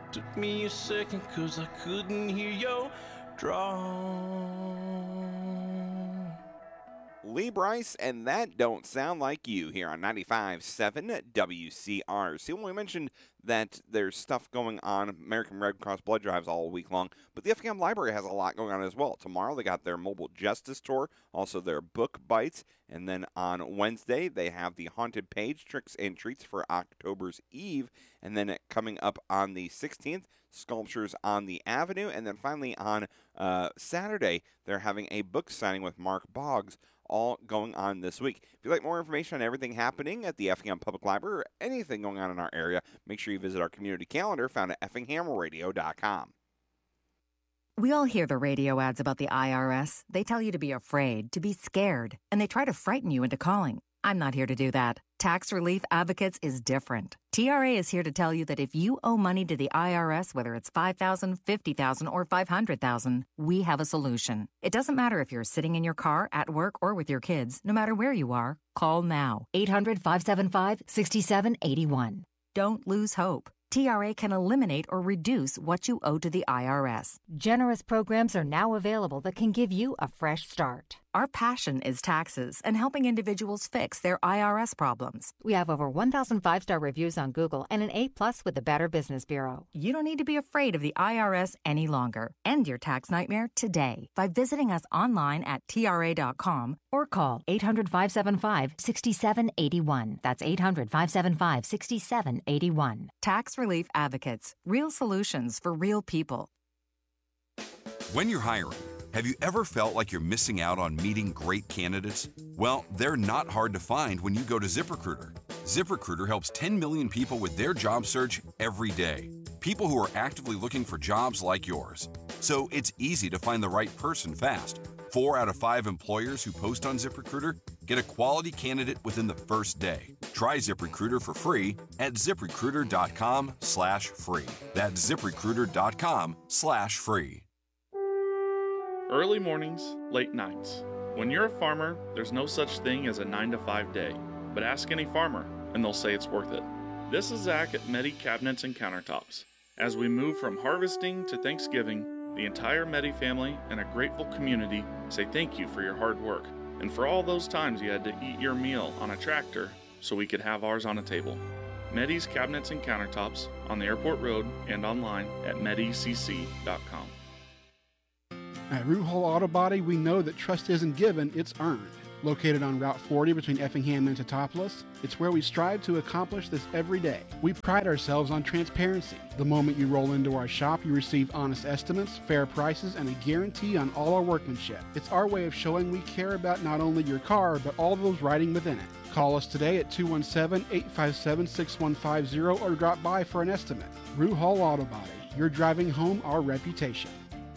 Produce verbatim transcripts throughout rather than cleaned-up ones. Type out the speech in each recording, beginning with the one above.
Took me a second cause I couldn't hear your draw. Lee Bryce, and That Don't Sound Like You here on ninety-five point seven W C R. See, when we mentioned that there's stuff going on, American Red Cross blood drives all week long, but the Effingham Library has a lot going on as well. Tomorrow they got their mobile justice tour, also their book bites, and then on Wednesday they have the haunted page, tricks and treats for October's Eve, and then coming up on the sixteenth, sculptures on the Avenue, and then finally on uh, Saturday they're having a book signing with Mark Boggs, all going on this week. If you'd like more information on everything happening at the Effingham Public Library or anything going on in our area, make sure you visit our community calendar found at effingham radio dot com. We all hear the radio ads about the I R S. They tell you to be afraid, to be scared, and they try to frighten you into calling. I'm not here to do that. Tax Relief Advocates is different. T R A is here to tell you that if you owe money to the I R S, whether it's five thousand dollars, fifty thousand dollars, or five hundred thousand dollars, we have a solution. It doesn't matter if you're sitting in your car, at work, or with your kids. No matter where you are, call now. eight hundred, five seven five, six seven eight one. Don't lose hope. T R A can eliminate or reduce what you owe to the I R S. Generous programs are now available that can give you a fresh start. Our passion is taxes and helping individuals fix their I R S problems. We have over one thousand five-star reviews on Google and an A plus with the Better Business Bureau. You don't need to be afraid of the I R S any longer. End your tax nightmare today by visiting us online at T R A dot com or call eight hundred, five seven five, six seven eight one. That's eight hundred, five seven five, six seven eight one. Tax Relief Advocates. Real solutions for real people. When you're hiring, have you ever felt like you're missing out on meeting great candidates? Well, they're not hard to find when you go to ZipRecruiter. ZipRecruiter helps ten million people with their job search every day. People who are actively looking for jobs like yours. So it's easy to find the right person fast. Four out of five employers who post on ZipRecruiter get a quality candidate within the first day. Try ZipRecruiter for free at ZipRecruiter.com slash free. That's ZipRecruiter.com slash free. Early mornings, late nights. When you're a farmer, there's no such thing as a nine to five day. But ask any farmer, and they'll say it's worth it. This is Zach at Medi Cabinets and Countertops. As we move from harvesting to Thanksgiving, the entire Medi family and a grateful community say thank you for your hard work and for all those times you had to eat your meal on a tractor so we could have ours on a table. Medi's Cabinets and Countertops on the Airport Road and online at medi c c dot com. At Root Hall Auto Body, we know that trust isn't given, it's earned. Located on Route forty between Effingham and Teutopolis, it's where we strive to accomplish this every day. We pride ourselves on transparency. The moment you roll into our shop, you receive honest estimates, fair prices, and a guarantee on all our workmanship. It's our way of showing we care about not only your car, but all those riding within it. Call us today at two one seven, eight five seven, six one five zero or drop by for an estimate. Root Hall Auto Body, you're driving home our reputation.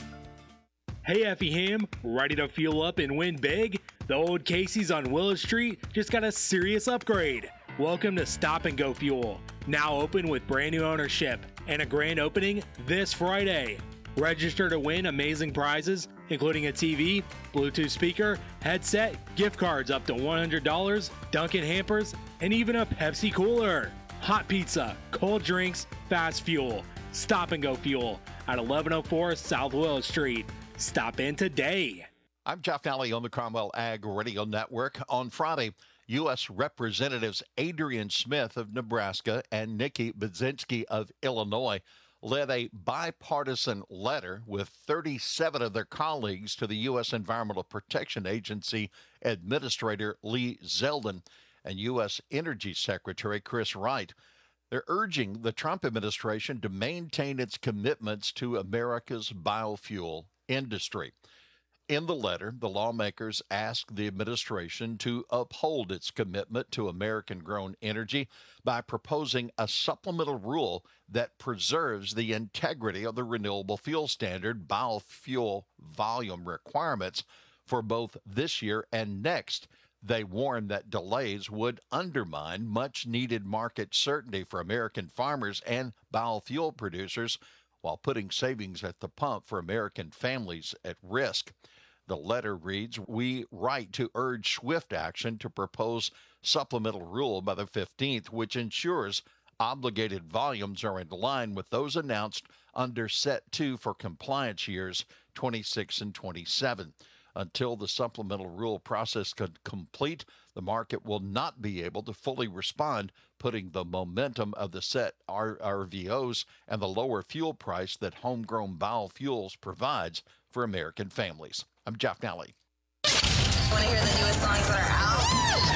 Hey Effingham, ready to fuel up and win big? The old Casey's on Willow Street just got a serious upgrade. Welcome to Stop and Go Fuel, now open with brand new ownership and a grand opening this Friday. Register to win amazing prizes, including a T V, Bluetooth speaker, headset, gift cards up to one hundred dollars, Dunkin' hampers, and even a Pepsi cooler. Hot pizza, cold drinks, fast fuel. Stop and Go Fuel at eleven oh four South Willow Street. Stop in today. I'm Jeff Nally on the Cromwell Ag Radio Network. On Friday, U S Representatives Adrian Smith of Nebraska and Nikki Budzinski of Illinois led a bipartisan letter with thirty-seven of their colleagues to the U S Environmental Protection Agency Administrator Lee Zeldin and U S Energy Secretary Chris Wright. They're urging the Trump administration to maintain its commitments to America's biofuel industry. In the letter, the lawmakers asked the administration to uphold its commitment to American-grown energy by proposing a supplemental rule that preserves the integrity of the renewable fuel standard biofuel volume requirements for both this year and next. They warned that delays would undermine much-needed market certainty for American farmers and biofuel producers while putting savings at the pump for American families at risk. The letter reads, "We write to urge swift action to propose supplemental rule by the fifteenth, which ensures Obligated volumes are in line with those announced under Set two for compliance years twenty-six and twenty-seven. Until the supplemental rule process could complete, the market will not be able to fully respond, putting the momentum of the set R- RVOs and the lower fuel price that homegrown biofuels provides for American families. I'm Jeff Nally. Want to hear the newest songs that are out?